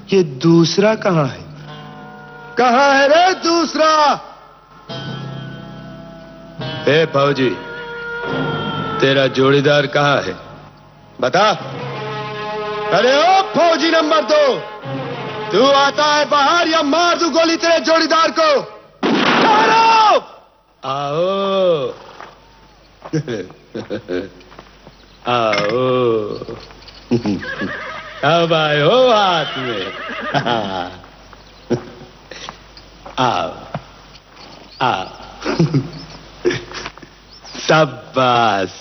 ये दूसरा कहाँ है? कहाँ है रे दूसरा? ए फौजी, तेरा जोड़ीदार कहाँ है? बता। अरे ओ फौजी नंबर 2, तू आता है बाहर या मार दूं गोली तेरे जोड़ीदार को? मारो! आओ। आओ। अब आए हो हाथ में। आओ आओ। शाबाश।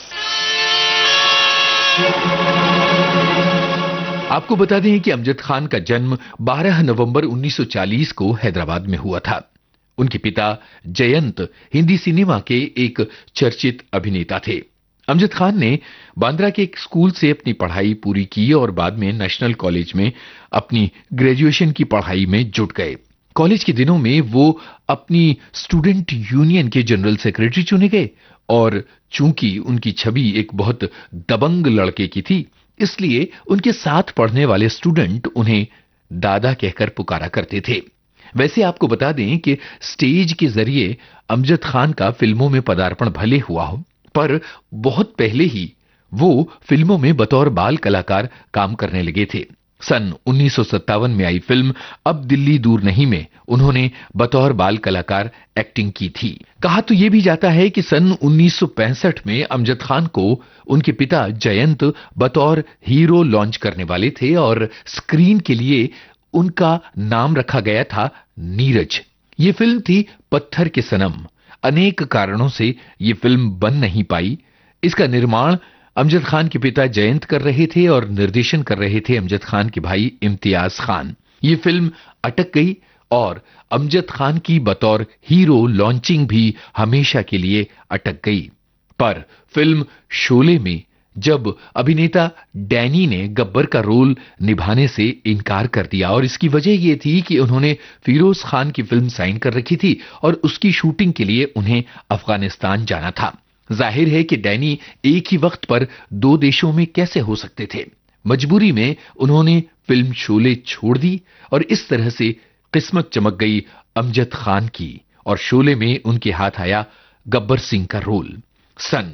आपको बता दें कि अमजद खान का जन्म 12 नवंबर 1940 को हैदराबाद में हुआ था। उनके पिता जयंत हिंदी सिनेमा के एक चर्चित अभिनेता थे। अमजद खान ने बांद्रा के एक स्कूल से अपनी पढ़ाई पूरी की और बाद में नेशनल कॉलेज में अपनी ग्रेजुएशन की पढ़ाई में जुट गए। कॉलेज के दिनों में वो अपनी स्टूडेंट यूनियन के जनरल सेक्रेटरी चुने गए और चूंकि उनकी छवि एक बहुत दबंग लड़के की थी, इसलिए उनके साथ पढ़ने वाले स्टूडेंट उन्हें दादा कहकर पुकारा करते थे। वैसे आपको बता दें कि स्टेज के जरिए अमजद खान का फिल्मों में पदार्पण भले हुआ हो, पर बहुत पहले ही वो फिल्मों में बतौर बाल कलाकार काम करने लगे थे। सन 1957 में आई फिल्म अब दिल्ली दूर नहीं में उन्होंने बतौर बाल कलाकार एक्टिंग की थी। कहा तो यह भी जाता है कि सन 1965 में अमजद खान को उनके पिता जयंत बतौर हीरो लॉन्च करने वाले थे और स्क्रीन के लिए उनका नाम रखा गया था नीरज। ये फिल्म थी पत्थर के सनम। अनेक कारणों से ये फिल्म बन नहीं पाई। इसका निर्माण अमजद खान के पिता जयंत कर रहे थे और निर्देशन कर रहे थे अमजद खान के भाई इम्तियाज खान। ये फिल्म अटक गई और अमजद खान की बतौर हीरो लॉन्चिंग भी हमेशा के लिए अटक गई। पर फिल्म शोले में जब अभिनेता डैनी ने गब्बर का रोल निभाने से इनकार कर दिया और इसकी वजह यह थी कि उन्होंने फिरोज खान की फिल्म साइन कर रखी थी और उसकी शूटिंग के लिए उन्हें अफगानिस्तान जाना था। जाहिर है कि डैनी एक ही वक्त पर दो देशों में कैसे हो सकते थे। मजबूरी में उन्होंने फिल्म शोले छोड़ दी और इस तरह से किस्मत चमक गई अमजद खान की और शोले में उनके हाथ आया गब्बर सिंह का रोल। सन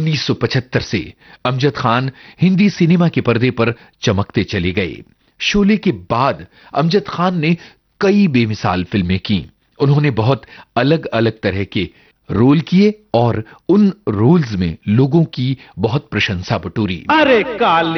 1975 से अमजद खान हिंदी सिनेमा के पर्दे पर चमकते चले गए। शोले के बाद अमजद खान ने कई बेमिसाल फिल्में की। उन्होंने बहुत अलग अलग तरह के रोल किए और उन रोल्स में लोगों की बहुत प्रशंसा बटोरी। अरे काली